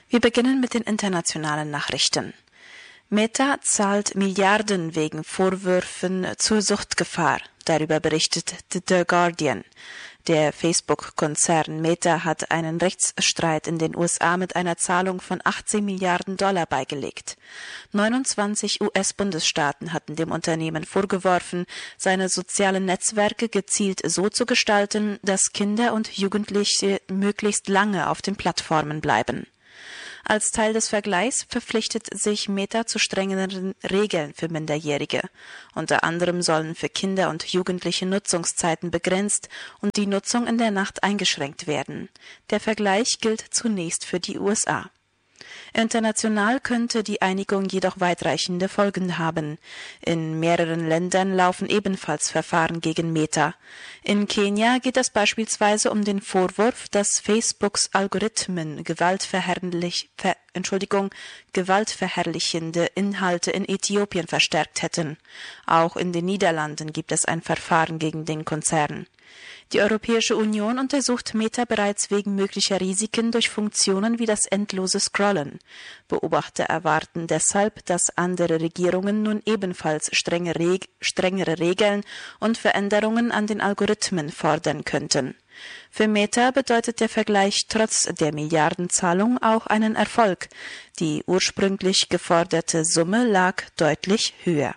Wir beginnen mit den internationalen Nachrichten. Meta zahlt Milliarden wegen Vorwürfen zur Suchtgefahr. Darüber berichtet The Guardian. Der Facebook-Konzern Meta hat einen Rechtsstreit in den USA mit einer Zahlung von 18 Milliarden Dollar beigelegt. 29 US-Bundesstaaten hatten dem Unternehmen vorgeworfen, seine sozialen Netzwerke gezielt so zu gestalten, dass Kinder und Jugendliche möglichst lange auf den Plattformen bleiben. Als Teil des Vergleichs verpflichtet sich Meta zu strengeren Regeln für Minderjährige. Unter anderem sollen für Kinder und Jugendliche Nutzungszeiten begrenzt und die Nutzung in der Nacht eingeschränkt werden. Der Vergleich gilt zunächst für die USA. International könnte die Einigung jedoch weitreichende Folgen haben. In mehreren Ländern laufen ebenfalls Verfahren gegen Meta. In Kenia geht es beispielsweise um den Vorwurf, dass Facebooks Algorithmen gewaltverherrlichende Inhalte in Äthiopien verstärkt hätten. Auch in den Niederlanden gibt es ein Verfahren gegen den Konzern. Die Europäische Union untersucht Meta bereits wegen möglicher Risiken durch Funktionen wie das endlose Scrollen. Beobachter erwarten deshalb, dass andere Regierungen nun ebenfalls strengere Regeln und Veränderungen an den Algorithmen fordern könnten. Für Meta bedeutet der Vergleich trotz der Milliardenzahlung auch einen Erfolg. Die ursprünglich geforderte Summe lag deutlich höher.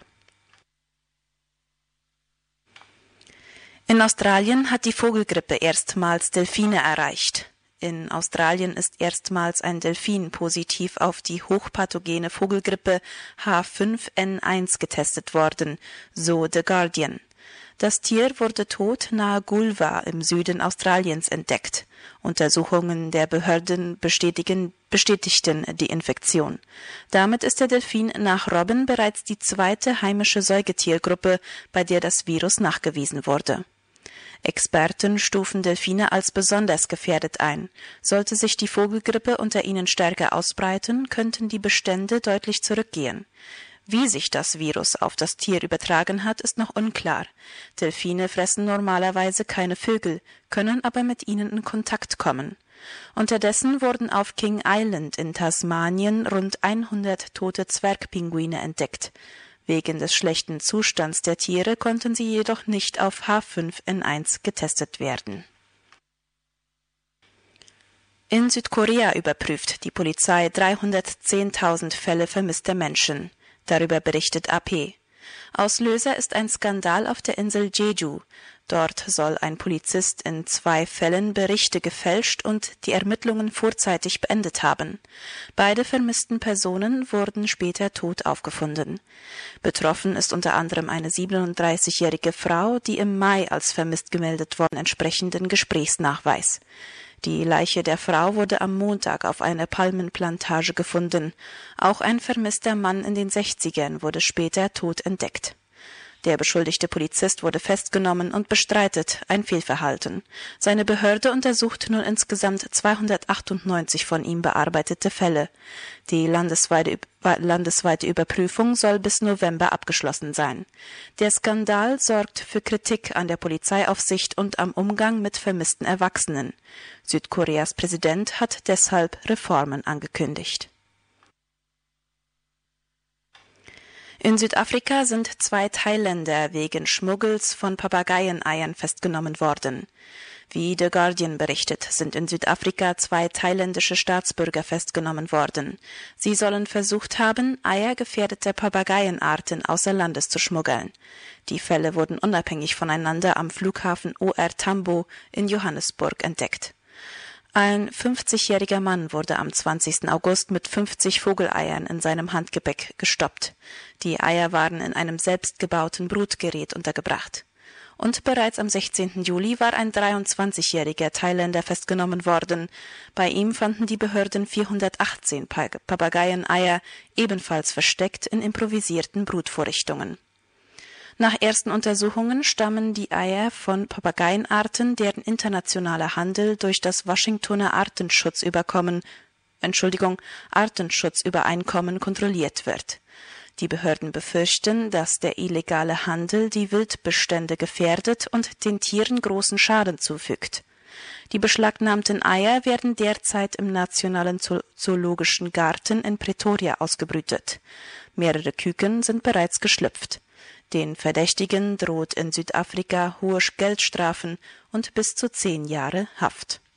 In Australien hat die Vogelgrippe erstmals Delfine erreicht. In Australien ist erstmals ein Delfin positiv auf die hochpathogene Vogelgrippe H5N1 getestet worden, so The Guardian. Das Tier wurde tot nahe Goolwa im Süden Australiens entdeckt. Untersuchungen der Behörden bestätigten die Infektion. Damit ist der Delfin nach Robben bereits die zweite heimische Säugetiergruppe, bei der das Virus nachgewiesen wurde. Experten stufen Delfine als besonders gefährdet ein. Sollte sich die Vogelgrippe unter ihnen stärker ausbreiten, könnten die Bestände deutlich zurückgehen. Wie sich das Virus auf das Tier übertragen hat, ist noch unklar. Delfine fressen normalerweise keine Vögel, können aber mit ihnen in Kontakt kommen. Unterdessen wurden auf King Island in Tasmanien rund 100 tote Zwergpinguine entdeckt. Wegen des schlechten Zustands der Tiere konnten sie jedoch nicht auf H5N1 getestet werden. In Südkorea überprüft die Polizei 310.000 Fälle vermisster Menschen. Darüber berichtet AP. Auslöser ist ein Skandal auf der Insel Jeju. Dort soll ein Polizist in 2 Fällen Berichte gefälscht und die Ermittlungen vorzeitig beendet haben. Beide vermissten Personen wurden später tot aufgefunden. Betroffen ist unter anderem eine 37-jährige Frau, die im Mai als vermisst gemeldet worden entsprechenden Gesprächsnachweis. Die Leiche der Frau wurde am Montag auf einer Palmenplantage gefunden. Auch ein vermisster Mann in den 60ern wurde später tot entdeckt. Der beschuldigte Polizist wurde festgenommen und bestreitet ein Fehlverhalten. Seine Behörde untersucht nun insgesamt 298 von ihm bearbeitete Fälle. Die landesweite Überprüfung soll bis November abgeschlossen sein. Der Skandal sorgt für Kritik an der Polizeiaufsicht und am Umgang mit vermissten Erwachsenen. Südkoreas Präsident hat deshalb Reformen angekündigt. In Südafrika sind 2 Thailänder wegen Schmuggels von Papageieneiern festgenommen worden. Wie The Guardian berichtet, sind in Südafrika 2 thailändische Staatsbürger festgenommen worden. Sie sollen versucht haben, Eier gefährdeter Papageienarten außer Landes zu schmuggeln. Die Fälle wurden unabhängig voneinander am Flughafen OR Tambo in Johannesburg entdeckt. Ein 50-jähriger Mann wurde am 20. August mit 50 Vogeleiern in seinem Handgepäck gestoppt. Die Eier waren in einem selbstgebauten Brutgerät untergebracht. Und bereits am 16. Juli war ein 23-jähriger Thailänder festgenommen worden. Bei ihm fanden die Behörden 418 Papageieneier, ebenfalls versteckt in improvisierten Brutvorrichtungen. Nach ersten Untersuchungen stammen die Eier von Papageienarten, deren internationaler Handel durch das Washingtoner Artenschutzübereinkommen kontrolliert wird. Die Behörden befürchten, dass der illegale Handel die Wildbestände gefährdet und den Tieren großen Schaden zufügt. Die beschlagnahmten Eier werden derzeit im Nationalen Zoologischen Garten in Pretoria ausgebrütet. Mehrere Küken sind bereits geschlüpft. Den Verdächtigen droht in Südafrika hohe Geldstrafen und bis zu 10 Jahre Haft.